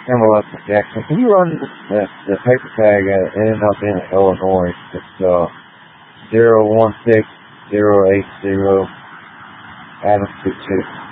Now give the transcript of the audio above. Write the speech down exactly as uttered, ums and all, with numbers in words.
Timberlake Jackson. Can you run the, the paper tag uh, in up in Illinois? It's uh zero one six zero eight zero Adam six six.